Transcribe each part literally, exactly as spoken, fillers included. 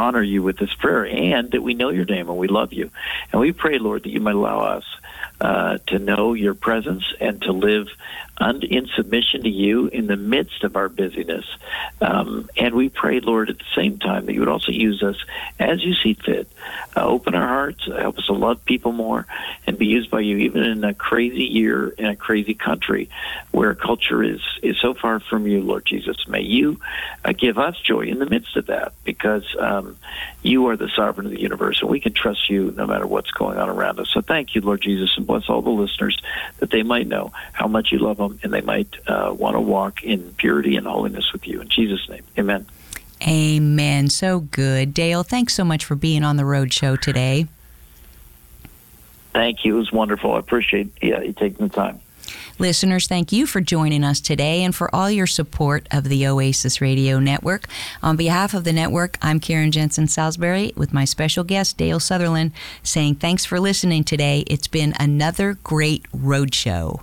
honor you with this prayer, and that we know your name and we love you. And we pray, Lord, that you might allow us uh, to know your presence and to live un- in submission to you in the midst of our busyness. Um, and we pray, Lord, at the same time that you would also use us as you see fit. Uh, open our hearts, help us to love people more, and be used by you, even in a crazy year, in a crazy country where culture is, is so far from you, Lord Jesus. May you uh, give us joy in the midst of that, because um, you are the sovereign of the universe, and we can trust you no matter what's going on around us. So thank you, Lord Jesus, and bless all the listeners, that they might know how much you love them, and they might uh, want to walk in purity and holiness with you. In Jesus' name, amen. Amen. So good. Dale, thanks so much for being on the Road Show today. Thank you. It was wonderful. I appreciate yeah, you taking the time. Listeners, thank you for joining us today and for all your support of the Oasis Radio Network. On behalf of the network, I'm Karen Jensen Salisbury with my special guest, Dale Sutherland, saying thanks for listening today. It's been another great road show.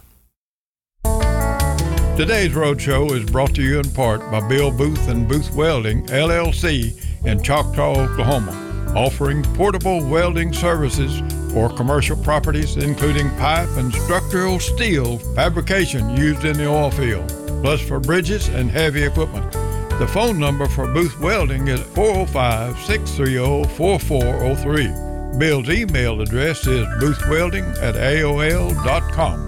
Today's road show is brought to you in part by Bill Booth and Booth Welding, L L C, in Choctaw, Oklahoma, offering portable welding services for commercial properties, including pipe and structural steel fabrication used in the oil field, plus for bridges and heavy equipment. The phone number for Booth Welding is four oh five, six three oh, four four oh three. Bill's email address is boothwelding at A O L dot com.